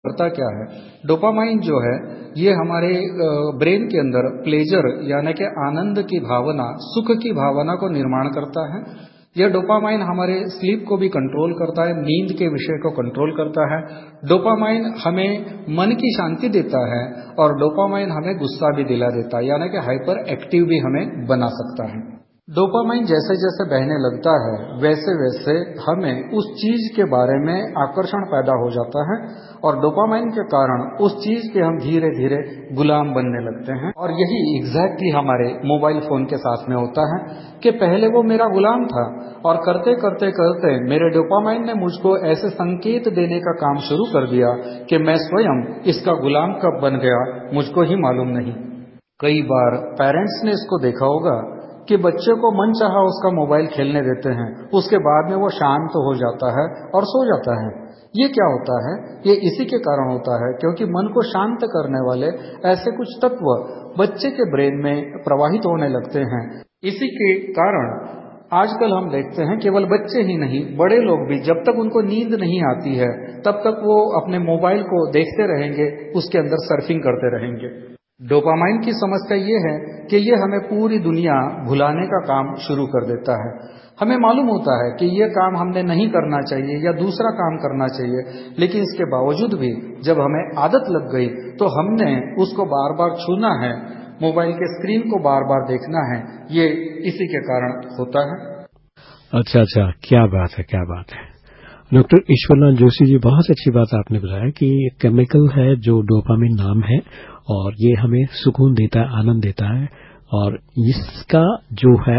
करता क्या है, डोपामाइन जो है ये हमारे ब्रेन के अंदर प्लेजर यानी कि आनंद की भावना, सुख की भावना को निर्माण करता है। यह डोपामाइन हमारे स्लीप को भी कंट्रोल करता है, नींद के विषय को कंट्रोल करता है। डोपामाइन हमें मन की शांति देता है और डोपामाइन हमें गुस्सा भी दिला देता है, यानी कि हाइपर एक्टिव भी हमें बना सकता है। डोपामाइन जैसे जैसे बहने लगता है वैसे वैसे हमें उस चीज के बारे में आकर्षण पैदा हो जाता है और डोपामाइन के कारण उस चीज के हम धीरे धीरे गुलाम बनने लगते हैं। और यही एग्जैक्टली हमारे मोबाइल फोन के साथ में होता है कि पहले वो मेरा गुलाम था और करते करते करते मेरे डोपामाइन ने मुझको ऐसे संकेत देने का काम शुरू कर दिया कि मैं स्वयं इसका गुलाम कब बन गया मुझको ही मालूम नहीं। कई बार पेरेंट्स ने इसको देखा होगा कि बच्चे को मन चाहा उसका मोबाइल खेलने देते हैं, उसके बाद में वो शांत हो जाता है और सो जाता है। ये क्या होता है? ये इसी के कारण होता है क्योंकि मन को शांत करने वाले ऐसे कुछ तत्व बच्चे के ब्रेन में प्रवाहित होने लगते हैं। इसी के कारण आजकल हम देखते हैं केवल बच्चे ही नहीं, बड़े लोग भी जब तक उनको नींद नहीं आती है तब तक वो अपने मोबाइल को देखते रहेंगे, उसके अंदर सर्फिंग करते रहेंगे। डोपामाइन की समस्या ये है कि ये हमें पूरी दुनिया भुलाने का काम शुरू कर देता है। हमें मालूम होता है कि ये काम हमने नहीं करना चाहिए या दूसरा काम करना चाहिए, लेकिन इसके बावजूद भी जब हमें आदत लग गई तो हमने उसको बार बार छूना है, मोबाइल के स्क्रीन को बार बार देखना है। ये इसी के कारण होता है। अच्छा, क्या बात है, क्या बात है। डॉक्टर ईश्वरलाल जोशी जी, बहुत अच्छी बात आपने बताया कि केमिकल है जो डोपामिन नाम है और ये हमें सुकून देता है, आनंद देता है और इसका जो है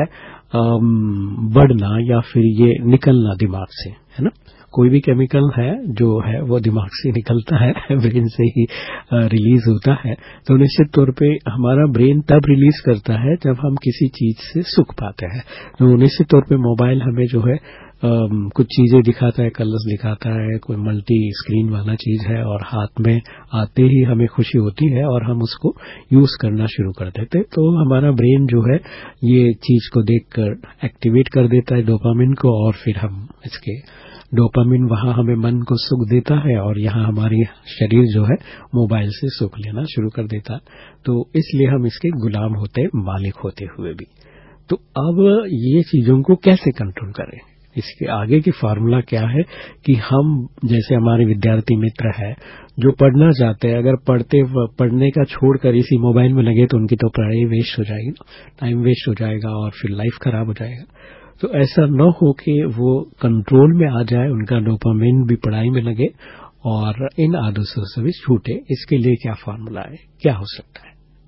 बढ़ना या फिर ये निकलना दिमाग से, है ना। कोई भी केमिकल है जो है वो दिमाग से निकलता है, ब्रेन से ही रिलीज होता है। तो निश्चित तौर पे हमारा ब्रेन तब रिलीज करता है जब हम किसी चीज से सुख पाते हैं। तो निश्चित तौर पे मोबाइल हमें जो है कुछ चीजें दिखाता है, कलर्स दिखाता है, कोई मल्टी स्क्रीन वाला चीज है और हाथ में आते ही हमें खुशी होती है और हम उसको यूज करना शुरू कर देते हैं। तो हमारा ब्रेन जो है ये चीज को देखकर एक्टिवेट कर देता है डोपामिन को और फिर हम इसके डोपामिन वहां हमें मन को सुख देता है और यहाँ हमारी शरीर जो है मोबाइल से सुख लेना शुरू कर देता है। तो इसलिए हम इसके गुलाम होते, मालिक होते हुए भी। तो अब ये चीजों को कैसे कंट्रोल करें, इसके आगे की फार्मूला क्या है कि हम जैसे हमारे विद्यार्थी मित्र है जो पढ़ना चाहते हैं, अगर पढ़ने का छोड़कर इसी मोबाइल में लगे तो उनकी तो पढ़ाई वेस्ट हो जाएगी, टाइम वेस्ट हो जाएगा और फिर लाइफ खराब हो जाएगा। तो ऐसा न हो कि वो कंट्रोल में आ जाए, उनका डोपामिन भी पढ़ाई में लगे और इन आदतों से भी छूटे। इसके लिए क्या फार्मूला है, क्या हो सकता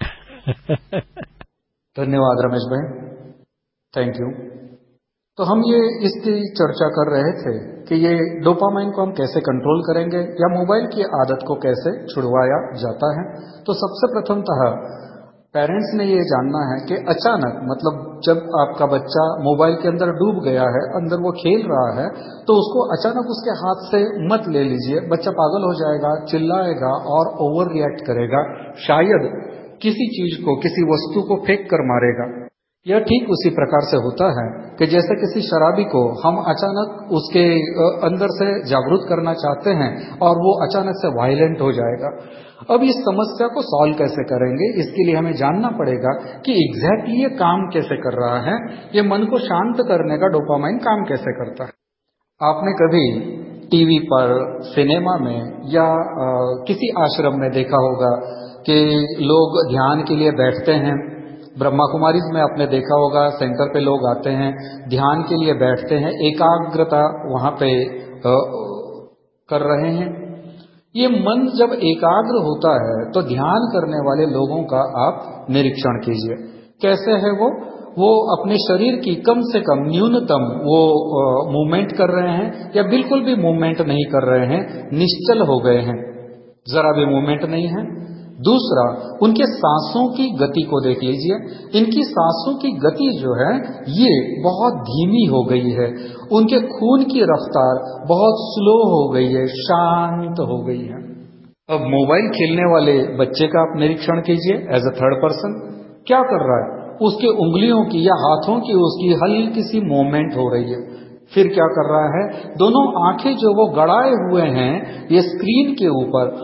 है? धन्यवाद रमेश भाई, थैंक यू। तो हम ये इसकी चर्चा कर रहे थे कि ये डोपामाइन को हम कैसे कंट्रोल करेंगे या मोबाइल की आदत को कैसे छुड़वाया जाता है। तो सबसे प्रथमतः पेरेंट्स ने ये जानना है कि अचानक, मतलब जब आपका बच्चा मोबाइल के अंदर डूब गया है, अंदर वो खेल रहा है, तो उसको अचानक उसके हाथ से मत ले लीजिए। बच्चा पागल हो जाएगा, चिल्लाएगा और ओवर रिएक्ट करेगा, शायद किसी चीज को, किसी वस्तु को फेंक कर मारेगा। यह ठीक उसी प्रकार से होता है कि जैसे किसी शराबी को हम अचानक उसके अंदर से जागरूक करना चाहते हैं और वो अचानक से वायलेंट हो जाएगा। अब इस समस्या को सॉल्व कैसे करेंगे, इसके लिए हमें जानना पड़ेगा कि एग्जैक्टली ये काम कैसे कर रहा है, ये मन को शांत करने का डोपामाइन काम कैसे करता है। आपने कभी टीवी पर, सिनेमा में या किसी आश्रम में देखा होगा कि लोग ध्यान के लिए बैठते हैं। ब्रह्मा कुमारीज में आपने देखा होगा, सेंटर पे लोग आते हैं, ध्यान के लिए बैठते हैं, एकाग्रता वहां पे कर रहे हैं। ये मन जब एकाग्र होता है तो ध्यान करने वाले लोगों का आप निरीक्षण कीजिए, कैसे है वो अपने शरीर की कम से कम न्यूनतम वो मूवमेंट कर रहे हैं या बिल्कुल भी मूवमेंट नहीं कर रहे हैं, निश्चल हो गए हैं, जरा भी मूवमेंट नहीं है। दूसरा, उनके सांसों की गति को देख लीजिए। इनकी सांसों की गति जो है ये बहुत धीमी हो गई है, उनके खून की रफ्तार बहुत स्लो हो गई है, शांत हो गई है। अब मोबाइल खेलने वाले बच्चे का आप निरीक्षण कीजिए एज अ थर्ड पर्सन, क्या कर रहा है, उसके उंगलियों की या हाथों की उसकी हल्की सी मूवमेंट हो रही है। फिर क्या कर रहा है, दोनों आंखें जो वो गड़ाए हुए हैं ये स्क्रीन के ऊपर,